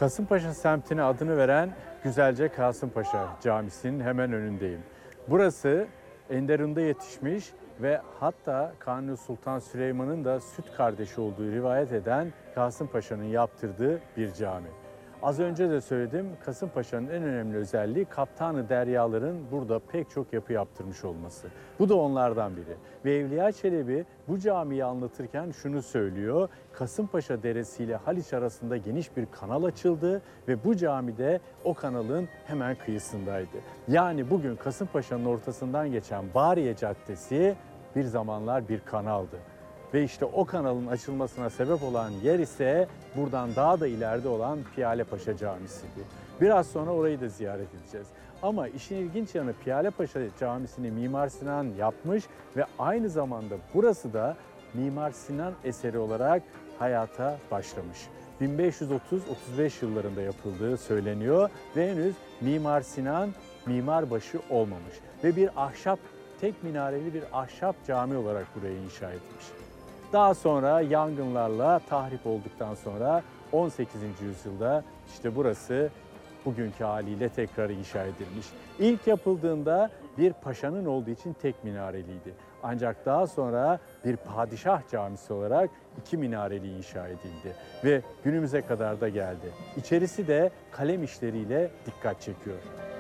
Kasımpaşa semtine adını veren Güzelce Kasımpaşa Camisi'nin hemen önündeyim. Burası Enderun'da yetişmiş ve hatta Kanuni Sultan Süleyman'ın da süt kardeşi olduğu rivayet eden Kasımpaşa'nın yaptırdığı bir cami. Az önce de söyledim, Kasımpaşa'nın en önemli özelliği Kaptanı Deryaların burada pek çok yapı yaptırmış olması. Bu da onlardan biri. Ve Evliya Çelebi bu camiyi anlatırken şunu söylüyor: Kasımpaşa Deresi ile Haliç arasında geniş bir kanal açıldı ve bu camide o kanalın hemen kıyısındaydı. Yani bugün Kasımpaşa'nın ortasından geçen Bariye Caddesi bir zamanlar bir kanaldı. Ve işte o kanalın açılmasına sebep olan yer ise buradan daha da ileride olan Piyalepaşa Camisi'ydi. Biraz sonra orayı da ziyaret edeceğiz. Ama işin ilginç yanı Piyalepaşa Camisi'ni Mimar Sinan yapmış ve aynı zamanda burası da Mimar Sinan eseri olarak hayata başlamış. 1530-35 yıllarında yapıldığı söyleniyor ve henüz Mimar Sinan mimarbaşı olmamış. Ve bir ahşap, tek minareli bir ahşap cami olarak burayı inşa etmiş. Daha sonra yangınlarla tahrip olduktan sonra 18. yüzyılda işte burası bugünkü haliyle tekrar inşa edilmiş. İlk yapıldığında bir paşanın olduğu için tek minareliydi. Ancak daha sonra bir padişah camisi olarak 2 minareli inşa edildi ve günümüze kadar da geldi. İçerisi de kalem işleriyle dikkat çekiyor.